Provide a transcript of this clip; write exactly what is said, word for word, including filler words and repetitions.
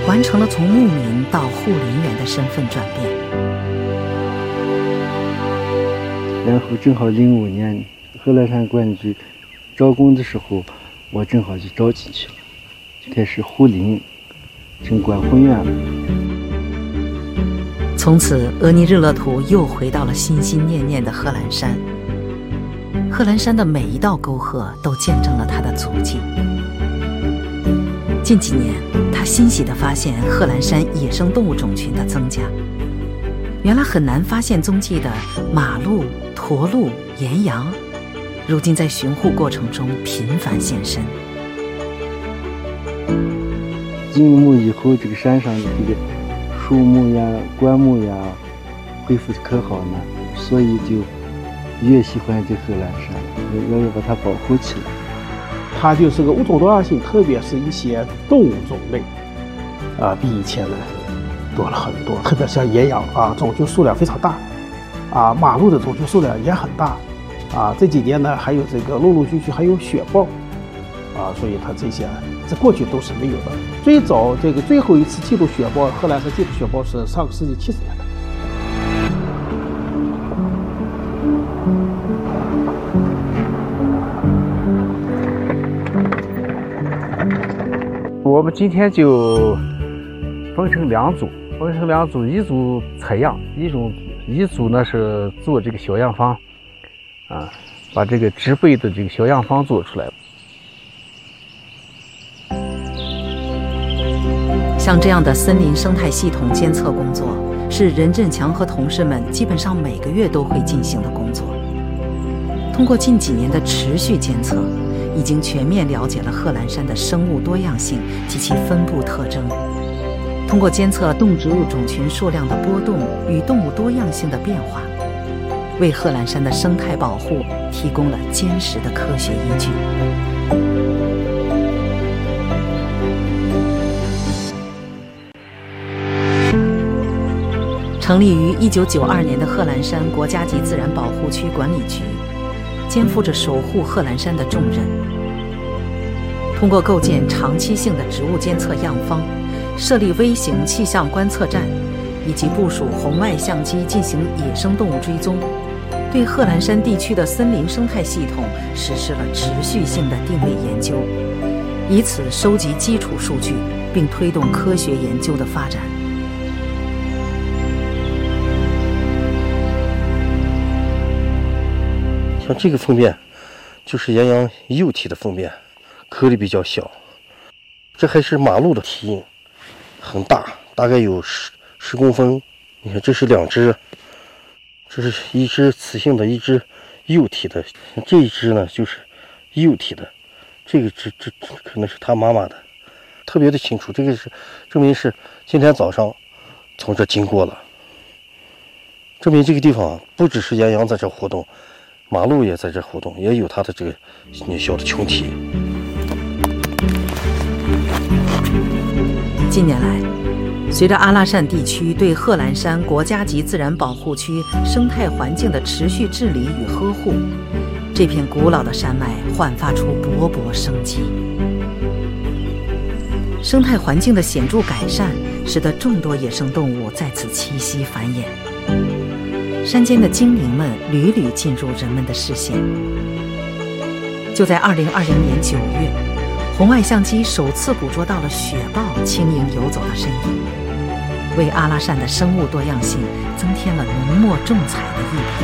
完成了从牧民到护林员的身份转变。 然后正好零五年贺兰山管理局招工的时候，我正好就招进去了，就开始护林，成管护员了。 从此，额尼日勒图又回到了心心念念的贺兰山。贺兰山的每一道沟壑都见证了他的足迹。近几年，他欣喜地发现贺兰山野生动物种群的增加。原来很难发现踪迹的马鹿、驼鹿、岩羊，如今在巡护过程中频繁现身。 进牧以后，这个山上的这个树木呀、灌木呀，恢复得可好呢，所以就越喜欢这贺兰山，要要把它保护起来。 它就是个物种多样性，特别是一些动物种类，啊、呃，比以前呢多了很多。特别像岩羊啊，种群数量非常大，啊，马鹿的种群数量也很大，啊，这几年呢还有这个陆陆续续还有雪豹，啊，所以它这些在过去都是没有的。最早这个最后一次记录雪豹，贺兰山记录雪豹是上个世纪七十年代。 我们今天就分成两组，分成两组，一组采样，一种一组呢是做这个小样方，啊，把这个植被的这个小样方做出来。 像这样的森林生态系统监测工作，是任振强和同事们基本上每个月都会进行的工作。通过近几年的持续监测，已经全面了解了贺兰山的生物多样性及其分布特征。通过监测动植物种群数量的波动与动物多样性的变化，为贺兰山的生态保护提供了坚实的科学依据。成立于一九九二年的贺兰山国家级自然保护区管理局，肩负着守护贺兰山的重任。通过构建长期性的植物监测样方，设立微型气象观测站，以及部署红外相机进行野生动物追踪，对贺兰山地区的森林生态系统实施了持续性的定位研究，以此收集基础数据，并推动科学研究的发展。 像这个粪便就是岩羊幼体的粪便，颗粒比较小。这还是马鹿的体印，很大，大概有十十公分。你看，这是两只，这是一只雌性的，一只幼体的。这一只呢就是幼体的，这个只这可能是它妈妈的，特别的清楚。这个是证明是今天早上从这经过了，证明这个地方不只是岩羊在这活动。马鹿也在这活动，也有它的这个小的群体。 近年来，随着阿拉善地区对贺兰山国家级自然保护区生态环境的持续治理与呵护，这片古老的山脉焕发出勃勃生机。生态环境的显著改善，使得众多野生动物在此栖息繁衍。山间的精灵们屡屡进入人们的视线。就在二零二零年九月，红外相机首次捕捉到了雪豹轻盈游走的身影，为阿拉善的生物多样性增添了浓墨重彩的一笔。